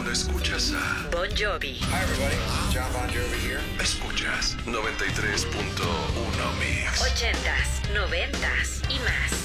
Cuando escuchas a Bon Jovi. Hi everybody, John Bon Jovi here. Escuchas 93.1 Mix. 80s, 90s y más.